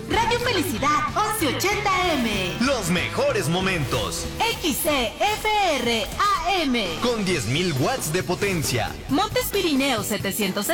Radio Felicidad 1180M. Los mejores momentos. XCFR AM. Con 10.000 watts de potencia. Montes Pirineos 770